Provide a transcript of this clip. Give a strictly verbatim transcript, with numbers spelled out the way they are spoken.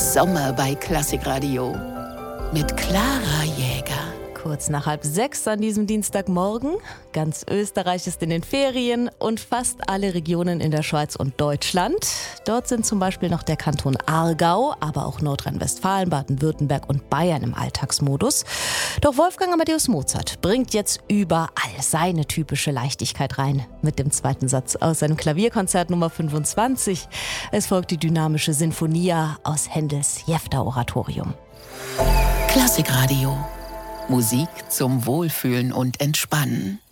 Sommer bei Klassikradio mit Clara Jäger. Kurz nach halb sechs an diesem Dienstagmorgen. Ganz Österreich ist in den Ferien und fast alle Regionen in der Schweiz und Deutschland. Dort sind zum Beispiel noch der Kanton Aargau, aber auch Nordrhein-Westfalen, Baden-Württemberg und Bayern im Alltagsmodus. Doch Wolfgang Amadeus Mozart bringt jetzt überall seine typische Leichtigkeit rein. Mit dem zweiten Satz aus seinem Klavierkonzert Nummer fünfundzwanzig. Es folgt die dynamische Sinfonia aus Händels Jefter-Oratorium. Klassikradio. Musik zum Wohlfühlen und Entspannen.